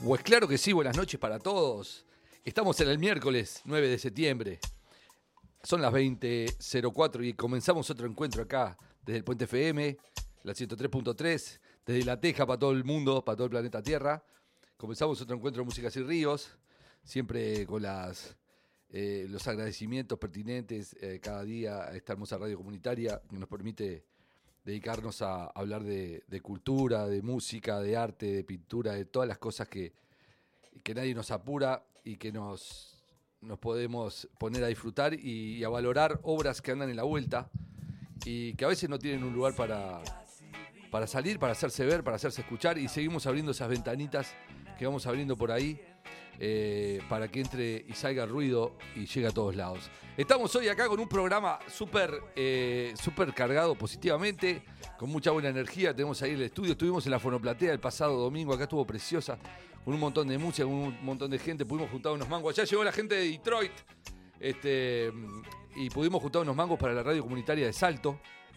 Pues claro que sí, buenas noches para todos. Estamos en el miércoles 9 de septiembre. Son las 20:04 y comenzamos otro encuentro acá desde el Puente FM, la 103.3, desde La Teja para todo el mundo, para todo el planeta Tierra. Comenzamos otro encuentro de Músicas y Ríos, siempre con los agradecimientos pertinentes cada día a esta hermosa radio comunitaria que nos permite dedicarnos a hablar de cultura, de música, de arte, de pintura, de todas las cosas que nadie nos apura y que nos podemos poner a disfrutar y a valorar obras que andan en la vuelta y que a veces no tienen un lugar para salir, para hacerse ver, para hacerse escuchar, y seguimos abriendo esas ventanitas que vamos abriendo por ahí para que entre y salga ruido y llegue a todos lados. Estamos hoy acá con un programa súper cargado positivamente, con mucha buena energía. Tenemos ahí el estudio, estuvimos en la Fonoplatea el pasado domingo, acá estuvo preciosa, con un montón de música, con un montón de gente. Pudimos juntar unos mangos. Allá llegó la gente de Detroit y pudimos juntar unos mangos para la radio comunitaria de Salto.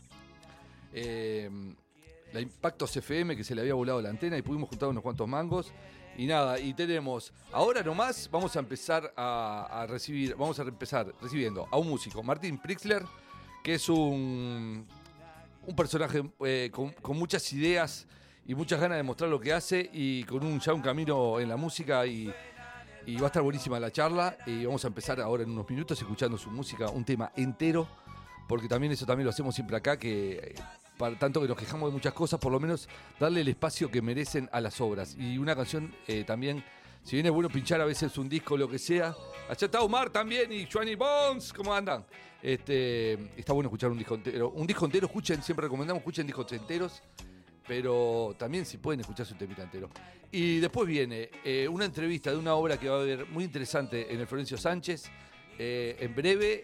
La Impactos FM, que se le había volado la antena, y pudimos juntar unos cuantos mangos. Y nada, y tenemos, ahora nomás vamos a empezar vamos a empezar recibiendo a un músico, Martín Prixler, que es un personaje con muchas ideas y muchas ganas de mostrar lo que hace, y con ya un camino en la música, y va a estar buenísima la charla. Y vamos a empezar ahora en unos minutos escuchando su música, un tema entero, porque eso también lo hacemos siempre acá, que para tanto que nos quejamos de muchas cosas, por lo menos darle el espacio que merecen a las obras. Y una canción también, si bien es bueno pinchar a veces un disco, lo que sea. Allá está Omar también y Johnny Bones, ¿cómo andan? Está bueno escuchar un disco entero. Un disco entero, escuchen, siempre recomendamos, escuchen discos enteros, pero también si pueden escuchar su temita entero. Y después viene una entrevista de una obra que va a haber muy interesante en el Florencio Sánchez, en breve,